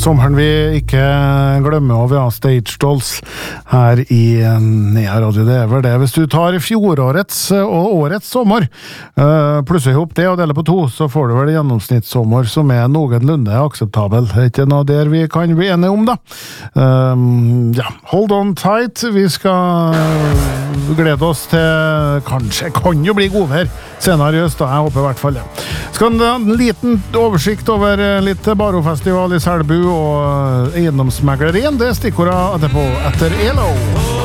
sommeren vi ikke glemmer av, ja, Stage Dolls her i Nea Radio. Det vel det. Hvis du tar fjorårets og årets sommer, plusser ihop det og deler på 2, så får du vel gjennomsnittssommer som noenlunde akseptabel. Det ikke noe der vi kan bli enige om, da. Ja, hold on tight. Vi skal glede oss til, kanskje, kan jo bli godvær senere i høst, da. Jeg håper i hvert fall det. Skal en liten oversikt over litt barofestival i Selbu og eiendomsmeglerien, det stikkordet etterpå etter ELO.